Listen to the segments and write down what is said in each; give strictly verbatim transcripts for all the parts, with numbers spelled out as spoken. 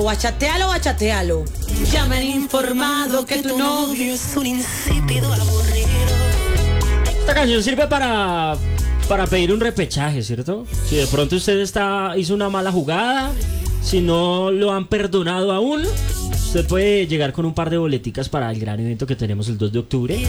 bachatealo, bachatealo. Ya me han informado que tu novio es un insípido aburrido. Esta canción sirve para, para pedir un repechaje, ¿cierto? Si de pronto usted está, hizo una mala jugada, si no lo han perdonado aún, usted puede llegar con un par de boleticas para el gran evento que tenemos el dos de octubre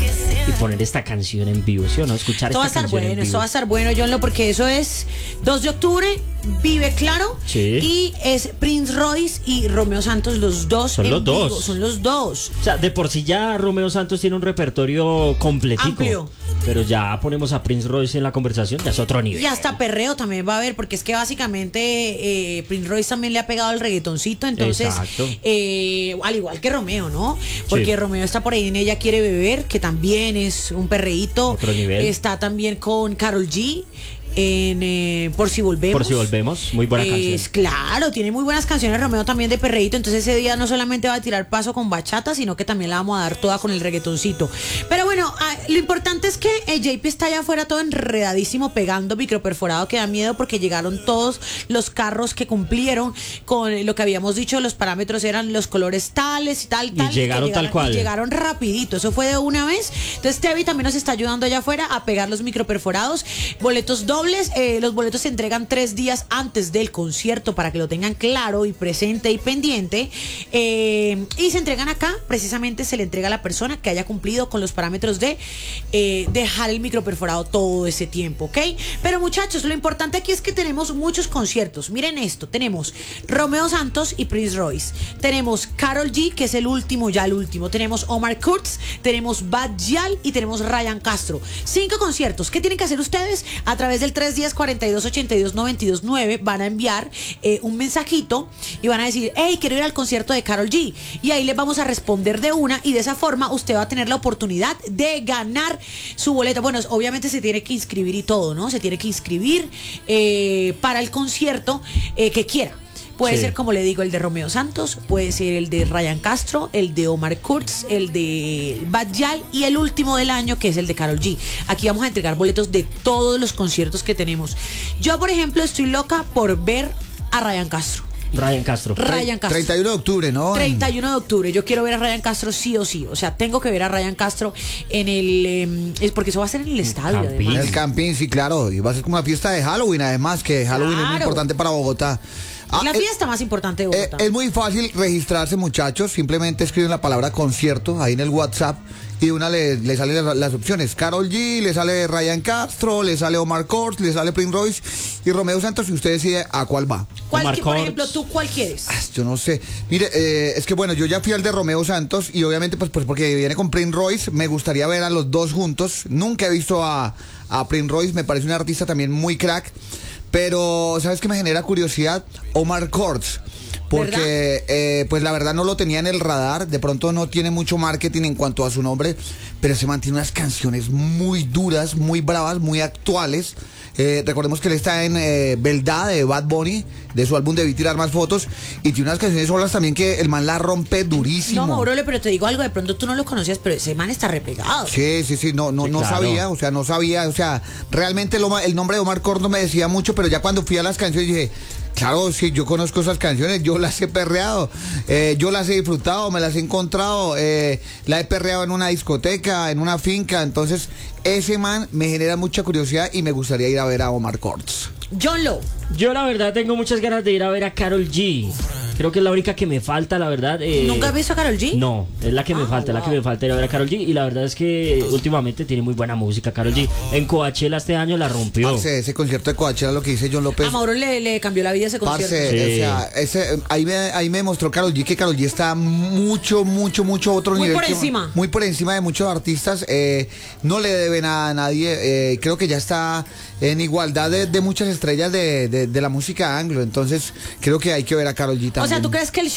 y poner esta canción en vivo, ¿sí o no? Escuchar Esto va a esta estar canción en bueno, vivo. esto va a estar bueno, John, porque eso es dos de octubre, Vive Claro, Sí. y es Prince Royce y Romeo Santos, los dos. Son en los dos. vivo, son los dos. O sea, de por sí ya Romeo Santos tiene un repertorio completico. Amplio. Pero ya ponemos a Prince Royce en la conversación, ya es otro nivel. Y hasta perreo también va a haber, porque es que básicamente eh, Prince Royce también le ha pegado el reggaetoncito, entonces, Exacto. eh, al igual que Romeo, ¿no? Porque Sí. Romeo está por ahí en Ella Quiere Beber, que también es un perreíto. Otro nivel. Está también con Karol G en eh, Por Si Volvemos. Por Si Volvemos, muy buena canción. Es claro, tiene muy buenas canciones Romeo también de perreíto, entonces ese día no solamente va a tirar paso con bachata, sino que también la vamos a dar toda con el reggaetoncito. Pero bueno, ah, lo importante es que el J P está allá afuera todo enredadísimo pegando microperforado, que da miedo porque llegaron todos los carros que cumplieron con lo que habíamos dicho, los parámetros eran los colores tales y tal, Y tal. que llegaron tal cual. Y llegaron rapidito, eso fue de una vez. Entonces Tevi también nos está ayudando allá afuera a pegar los microperforados, boletos dobles. Eh, los boletos se entregan tres días antes del concierto para que lo tengan claro y presente y pendiente, eh, y se entregan acá, precisamente se le entrega a la persona que haya cumplido con los parámetros de eh, dejar el microperforado todo ese tiempo, ¿ok? Pero muchachos, lo importante aquí es que tenemos muchos conciertos. Miren esto, tenemos Romeo Santos y Prince Royce, tenemos Karol G, que es el último, ya el último, tenemos Omar Kurtz, tenemos Bad Gyal y tenemos Ryan Castro. Cinco conciertos. ¿Qué tienen que hacer ustedes? A través del tres diez cuarenta y dos ochenta y dos noventa y dos nueve van a enviar eh, un mensajito y van a decir: hey, quiero ir al concierto de Karol G, y ahí les vamos a responder de una, y de esa forma usted va a tener la oportunidad de ganar su boleto. Bueno, obviamente se tiene que inscribir y todo, ¿no? Se tiene que inscribir eh, para el concierto eh, que quiera. Puede Sí. ser, como le digo, el de Romeo Santos, puede ser el de Ryan Castro, el de Omar Kurtz, el de Bad Gyal y el último del año, que es el de Karol G. Aquí vamos a entregar boletos de todos los conciertos que tenemos. Yo, por ejemplo, estoy loca por ver a Ryan Castro. Ryan Castro. Ryan Castro. treinta y uno de octubre, ¿no? treinta y uno de octubre. Yo quiero ver a Ryan Castro sí o sí. O sea, tengo que ver a Ryan Castro en el... Eh, es porque eso va a ser en el estadio, Campín. En además. el camping, sí, claro. Y va a ser como una fiesta de Halloween, además, que Halloween es muy Claro. importante para Bogotá. Ah, La eh, fiesta más importante de Eh, Bogotá. es muy fácil registrarse, muchachos. Simplemente escriben la palabra concierto ahí en el WhatsApp y de una le, le salen las, las opciones. Karol G, le sale Ryan Castro, le sale Omar Kurtz, le sale Prince Royce y Romeo Santos, y usted decide a cuál va. ¿Cuál, Omar que, por Kurtz. ejemplo, tú cuál quieres? Ah, Yo no sé. Mire, eh, es que bueno, yo ya fui al de Romeo Santos y obviamente pues, pues porque viene con Prince Royce, me gustaría ver a los dos juntos. Nunca he visto a, a Prince Royce, me parece un artista también muy crack. Pero, ¿sabes qué me genera curiosidad? Omar Kurtz. Porque, eh, pues la verdad no lo tenía en el radar. De pronto no tiene mucho marketing en cuanto a su nombre, pero se mantiene unas canciones muy duras, muy bravas, muy actuales. Eh, recordemos que él está en eh, Beldad de Bad Bunny, de su álbum Debí Tirar Más Fotos, y tiene unas canciones solas también que el man la rompe durísimo. No, Mauro, pero te digo algo, de pronto tú no lo conocías, pero ese man está repegado. Sí, sí, sí, no, no, Sí, no claro. sabía, o sea, no sabía, o sea, realmente lo ma- el nombre de Omar Kurtz no me decía mucho, pero ya cuando fui a las canciones dije, claro, sí, yo conozco esas canciones, yo las he perreado, eh, yo las he disfrutado, me las he encontrado, eh, la he perreado en una discoteca, en una finca, entonces ese man me genera mucha curiosidad y me gustaría ir a ver a Omar Kurtz. John Lowe. Yo la verdad tengo muchas ganas de ir a ver a Karol G. Creo que es la única que me falta, la verdad. eh, ¿Nunca has visto a Karol G? No, es la que me Ah, falta, es la wow. que me falta ir a ver a Karol G. Y la verdad es que últimamente tiene muy buena música Karol G. En Coachella este año la rompió. Parce, ese concierto de Coachella, lo que dice John López. A Mauro le, le cambió la vida ese concierto. Parce, Sí. o sea, ese, ahí, me, ahí me mostró Karol G que Karol G está mucho, mucho, mucho a otro Muy nivel. por que- encima. Muy por encima de muchos artistas. eh, no le debe nada a nadie. eh, creo que ya está en igualdad de, de muchas estrellas de, de, de la música anglo. Entonces, creo que hay que ver a Karol G también. O sea, ¿tú crees que el